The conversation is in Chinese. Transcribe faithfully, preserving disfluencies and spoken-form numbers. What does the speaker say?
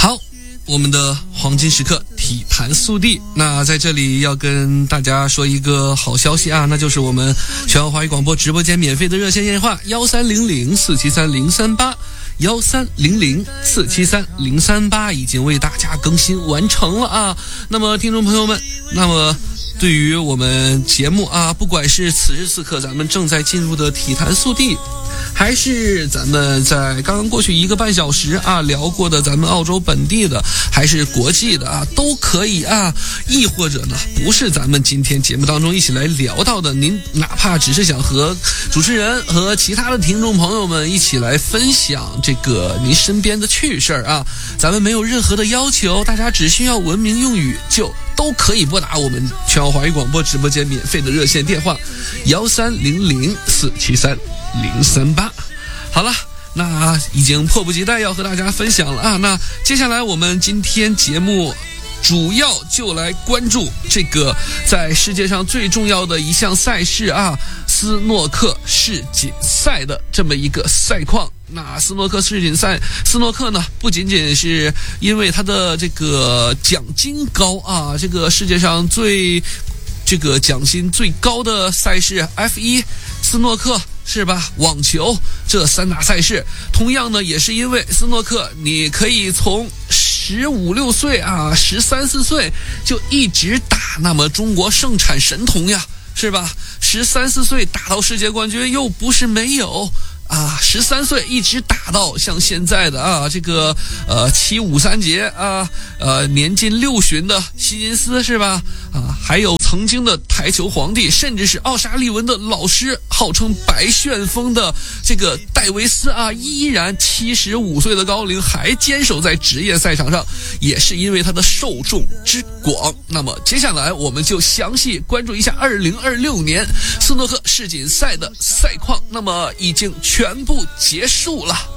好，我们的黄金时刻体坛速递，那在这里要跟大家说一个好消息啊，那就是我们全国华语广播直播间免费的热线电话幺三零零四七三零三八幺三零零四七三零三八已经为大家更新完成了啊。那么听众朋友们，那么对于我们节目啊，不管是此时此刻咱们正在进入的体坛速递，还是咱们在刚刚过去一个半小时啊聊过的咱们澳洲本地的，还是国际的啊，都可以啊。亦或者呢，不是咱们今天节目当中一起来聊到的，您哪怕只是想和主持人和其他的听众朋友们一起来分享这个您身边的趣事儿啊，咱们没有任何的要求，大家只需要文明用语就都可以拨打我们全国华语广播直播间免费的热线电话幺三零零四七三零三八。好了，那已经迫不及待要和大家分享了啊。那接下来我们今天节目主要就来关注这个在世界上最重要的一项赛事啊，斯诺克世锦赛的这么一个赛况。那斯诺克世锦赛，斯诺克呢不仅仅是因为它的这个奖金高啊，这个世界上最这个奖金最高的赛事 F 一 斯诺克是吧，网球这三大赛事，同样呢也是因为斯诺克你可以从十五六岁啊十三四岁就一直打，那么中国盛产神童呀是吧，十三四岁打到世界冠军又不是没有啊，十三岁一直打到像现在的啊这个呃七五三杰啊，呃年近六旬的希金斯是吧，啊还有曾经的台球皇帝，甚至是奥沙利文的老师，号称白旋风的这个戴维斯啊，依然七十五岁的高龄还坚守在职业赛场上，也是因为他的受众之广。那么接下来我们就详细关注一下二零二六年斯诺克世锦赛的赛况，那么已经全部结束了。